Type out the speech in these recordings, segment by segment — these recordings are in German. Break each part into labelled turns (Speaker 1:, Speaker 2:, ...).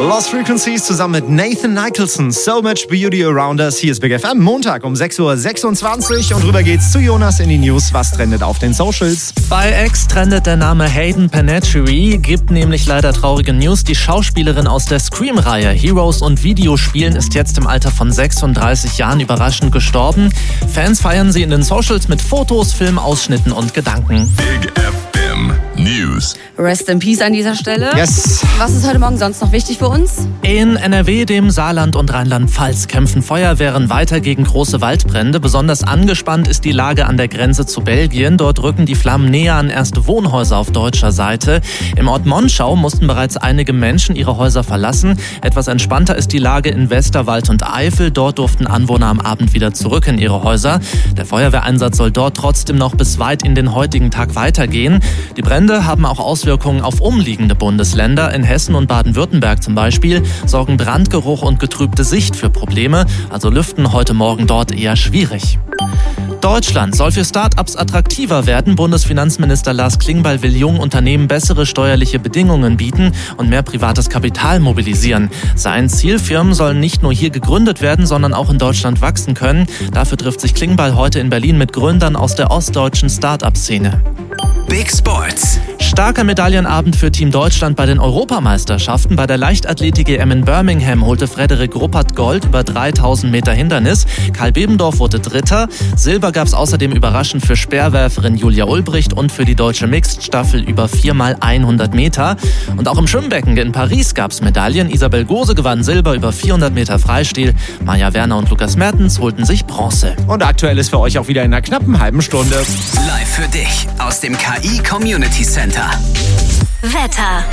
Speaker 1: Lost Frequencies zusammen mit Nathan Nicholson. So much beauty around us. Hier ist Big FM. Montag um 6.26 Uhr. Und rüber geht's zu Jonas in die News. Was trendet auf den Socials?
Speaker 2: Bei X trendet der Name Hayden Panettiere. Gibt nämlich leider traurige News. Die Schauspielerin aus der Scream-Reihe Heroes und Videospielen ist jetzt im Alter von 36 Jahren überraschend gestorben. Fans feiern sie in den Socials mit Fotos, Filmausschnitten und Gedanken.
Speaker 3: Big FM News.
Speaker 4: Rest in Peace an dieser Stelle.
Speaker 1: Yes.
Speaker 4: Was ist heute Morgen sonst noch wichtig für uns?
Speaker 2: In NRW, dem Saarland und Rheinland-Pfalz kämpfen Feuerwehren weiter gegen große Waldbrände. Besonders angespannt ist die Lage an der Grenze zu Belgien. Dort rücken die Flammen näher an erste Wohnhäuser auf deutscher Seite. Im Ort Monschau mussten bereits einige Menschen ihre Häuser verlassen. Etwas entspannter ist die Lage in Westerwald und Eifel. Dort durften Anwohner am Abend wieder zurück in ihre Häuser. Der Feuerwehreinsatz soll dort trotzdem noch bis weit in den heutigen Tag weitergehen. Die Brände haben auch Auswirkungen auf umliegende Bundesländer. In Hessen und Baden-Württemberg zum Beispiel sorgen Brandgeruch und getrübte Sicht für Probleme. Also lüften heute Morgen dort eher schwierig. Deutschland soll für Start-ups attraktiver werden. Bundesfinanzminister Lars Klingbeil will jungen Unternehmen bessere steuerliche Bedingungen bieten und mehr privates Kapital mobilisieren. Sein Ziel: Firmen sollen nicht nur hier gegründet werden, sondern auch in Deutschland wachsen können. Dafür trifft sich Klingbeil heute in Berlin mit Gründern aus der ostdeutschen Start-up-Szene.
Speaker 3: Big Sports.
Speaker 2: Starker Medaillenabend für Team Deutschland bei den Europameisterschaften. Bei der Leichtathletik-EM in Birmingham holte Frederik Ruppert Gold über 3000 Meter Hindernis. Karl Bebendorf wurde Dritter. Silber gab es außerdem überraschend für Speerwerferin Julia Ulbricht und für die deutsche Mixed-Staffel über 4x100 Meter. Und auch im Schwimmbecken in Paris gab es Medaillen. Isabel Gose gewann Silber über 400 Meter Freistil. Maja Werner und Lukas Mertens holten sich Bronze.
Speaker 1: Und aktuell ist für euch auch wieder in einer knappen halben Stunde.
Speaker 3: Live für dich aus dem KI Community Center.
Speaker 5: Wetter.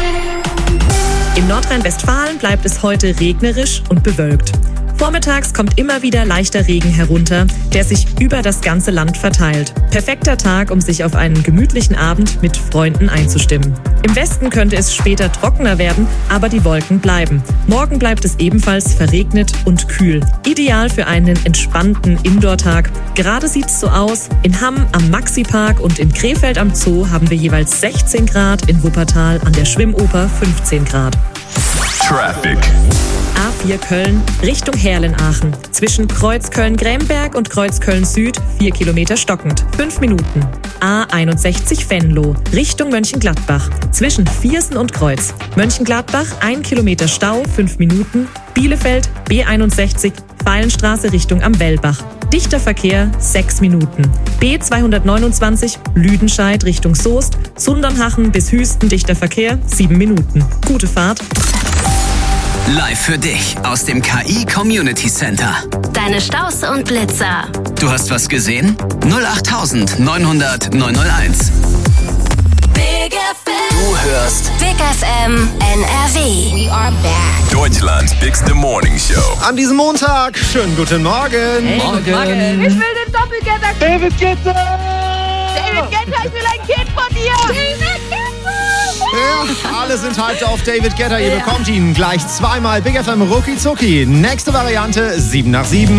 Speaker 6: In Nordrhein-Westfalen bleibt es heute regnerisch und bewölkt. Vormittags kommt immer wieder leichter Regen herunter, der sich über das ganze Land verteilt. Perfekter Tag, um sich auf einen gemütlichen Abend mit Freunden einzustimmen. Im Westen könnte es später trockener werden, aber die Wolken bleiben. Morgen bleibt es ebenfalls verregnet und kühl. Ideal für einen entspannten Indoor-Tag. Gerade sieht's so aus. In Hamm am Maxi-Park und in Krefeld am Zoo haben wir jeweils 16 Grad, in Wuppertal an der Schwimmoper 15 Grad.
Speaker 3: Traffic.
Speaker 6: A4 Köln Richtung Herlenaachen. Zwischen Kreuzköln-Gremberg und Kreuzköln-Süd 4 Kilometer stockend. 5 Minuten. A61 Venlo Richtung Mönchengladbach. Zwischen Viersen und Kreuz. Mönchengladbach 1 Kilometer Stau 5 Minuten. Bielefeld B61 Feilenstraße Richtung am Wellbach. Dichter Verkehr 6 Minuten. B229 Lüdenscheid Richtung Soest. Sundernhachen bis Hüsten dichter Verkehr 7 Minuten. Gute Fahrt.
Speaker 3: Live für dich aus dem KI Community Center.
Speaker 5: Deine Staus und Blitzer.
Speaker 3: Du hast was gesehen? 08900 901.
Speaker 5: Big FM.
Speaker 3: Du hörst
Speaker 5: Big FM NRW. We are back.
Speaker 3: Deutschlands bigste Morning Show.
Speaker 1: An diesem Montag, schönen guten Morgen.
Speaker 2: Morgen.
Speaker 7: Ich will den Doppelgetter.
Speaker 1: David Guetta!
Speaker 7: David Guetta, ich will ein Kind von dir. David Guetta.
Speaker 1: Ja, alle sind hyped auf David Guetta. Ihr bekommt ihn gleich zweimal. Big FM Rucki Zucki. Nächste Variante 7 nach 7.